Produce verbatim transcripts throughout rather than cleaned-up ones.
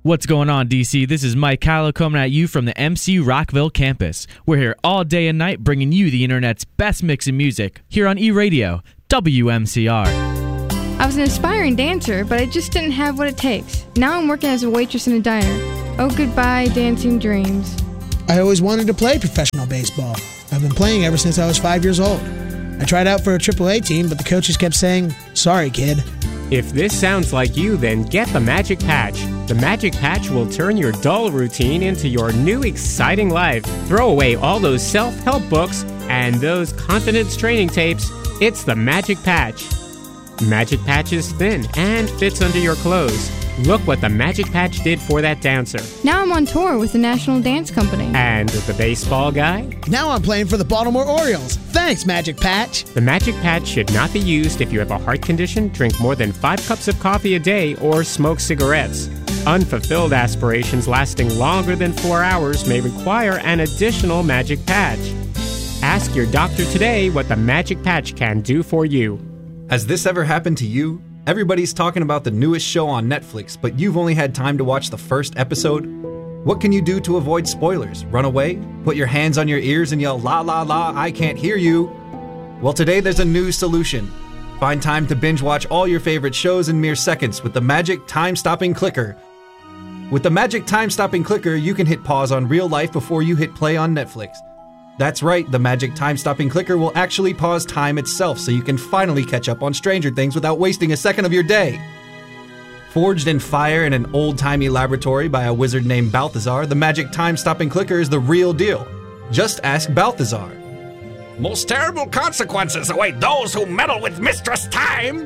What's going on, D C? This is Mike Callow coming at you from the M C Rockville campus. We're here all day and night bringing you the internet's best mix of music here on E-Radio, W M C R. I was an aspiring dancer, but I just didn't have what it takes. Now I'm working as a waitress in a diner. Oh, goodbye, dancing dreams. I always wanted to play professional baseball. I've been playing ever since I was five years old. I tried out for a triple A team, but the coaches kept saying, "Sorry, kid." If this sounds like you, then get the Magic Patch. The Magic Patch will turn your dull routine into your new exciting life. Throw away all those self-help books and those continence training tapes. It's the Magic Patch. Magic Patch is thin and fits under your clothes. Look what the Magic Patch did for that dancer. Now I'm on tour with the National Dance Company. And the baseball guy? Now I'm playing for the Baltimore Orioles. Thanks, Magic Patch. The Magic Patch should not be used if you have a heart condition, drink more than five cups of coffee a day, or smoke cigarettes. Unfulfilled aspirations lasting longer than four hours may require an additional Magic Patch. Ask your doctor today what the Magic Patch can do for you. Has this ever happened to you? Everybody's talking about the newest show on Netflix, but you've only had time to watch the first episode? What can you do to avoid spoilers? Run away? Put your hands on your ears and yell, "La la la, I can't hear you"? Well, today there's a new solution. Find time to binge watch all your favorite shows in mere seconds with the Magic Time-Stopping Clicker. With the Magic Time-Stopping Clicker, you can hit pause on real life before you hit play on Netflix. That's right, the Magic Time-Stopping Clicker will actually pause time itself so you can finally catch up on Stranger Things without wasting a second of your day. Forged in fire in an old-timey laboratory by a wizard named Balthazar, the Magic Time-Stopping Clicker is the real deal. Just ask Balthazar. Most terrible consequences await those who meddle with Mistress Time!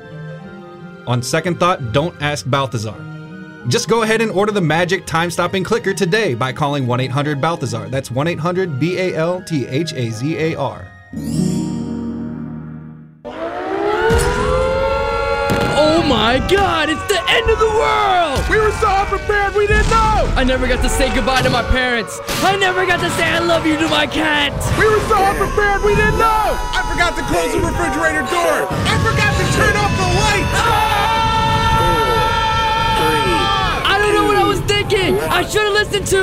On second thought, don't ask Balthazar. Just go ahead and order the Magic Time-Stopping Clicker today by calling one eight hundred Balthazar. That's one eight hundred B A L T H A Z A R. Oh my God, it's the end of the world! We were so unprepared, we didn't know! I never got to say goodbye to my parents. I never got to say I love you to my cat. We were so unprepared, we didn't know! I forgot to close the refrigerator door! I forgot to turn off the lights! Ah! I don't know what I was thinking! I should have listened to